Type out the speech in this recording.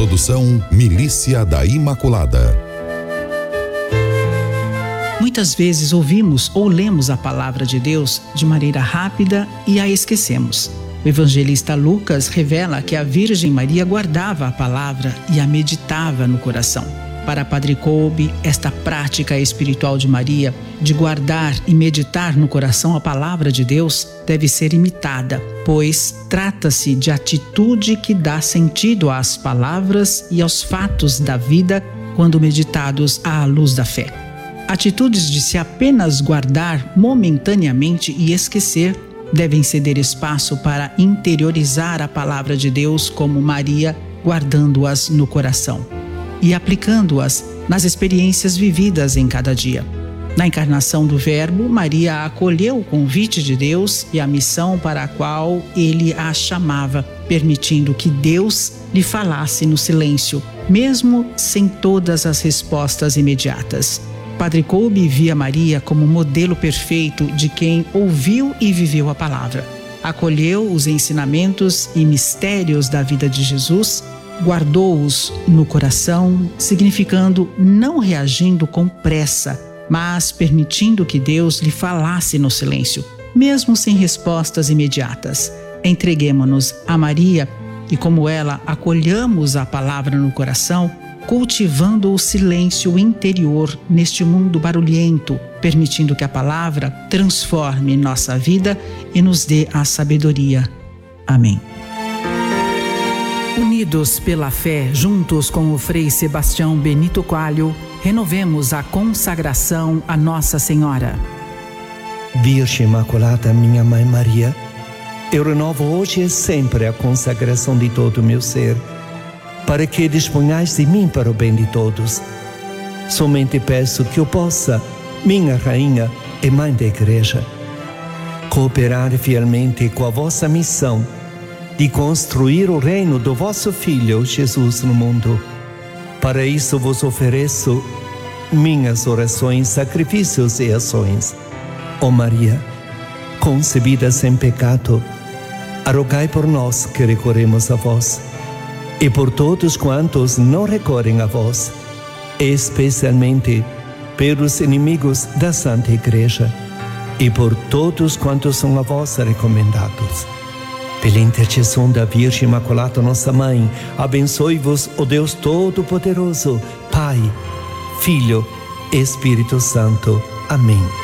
Produção Milícia da Imaculada. Muitas vezes ouvimos ou lemos a palavra de Deus de maneira rápida e a esquecemos. O evangelista Lucas revela que a Virgem Maria guardava a palavra e a meditava no coração. Para Padre Kolbe, esta prática espiritual de Maria, de guardar e meditar no coração a palavra de Deus, deve ser imitada, pois trata-se de atitude que dá sentido às palavras e aos fatos da vida quando meditados à luz da fé. Atitudes de se apenas guardar momentaneamente e esquecer devem ceder espaço para interiorizar a palavra de Deus como Maria, guardando-as no coração e aplicando-as nas experiências vividas em cada dia. Na encarnação do Verbo, Maria acolheu o convite de Deus e a missão para a qual ele a chamava, permitindo que Deus lhe falasse no silêncio, mesmo sem todas as respostas imediatas. Padre Kolbe via Maria como modelo perfeito de quem ouviu e viveu a palavra. Acolheu os ensinamentos e mistérios da vida de Jesus, guardou-os no coração, significando não reagindo com pressa, mas permitindo que Deus lhe falasse no silêncio, mesmo sem respostas imediatas. Entreguemo-nos a Maria e, como ela, acolhamos a palavra no coração, cultivando o silêncio interior neste mundo barulhento, permitindo que a palavra transforme nossa vida e nos dê a sabedoria. Amém. Unidos pela fé, juntos com o Frei Sebastião Benito Coelho, renovemos a consagração a Nossa Senhora. Virgem Imaculada, minha Mãe Maria, eu renovo hoje e sempre a consagração de todo o meu ser, para que disponhais de mim para o bem de todos. Somente peço que eu possa, minha Rainha e Mãe da Igreja, cooperar fielmente com a vossa missão de construir o reino do vosso Filho, Jesus, no mundo. Para isso vos ofereço minhas orações, sacrifícios e ações. Ó Maria, concebida sem pecado, rogai por nós que recorremos a vós, e por todos quantos não recorrem a vós, especialmente pelos inimigos da Santa Igreja, e por todos quantos são a vós recomendados. Pela intercessão da Virgem Imaculada, nossa Mãe, abençoe-vos o Deus Todo-Poderoso, Pai, Filho e Espírito Santo. Amém.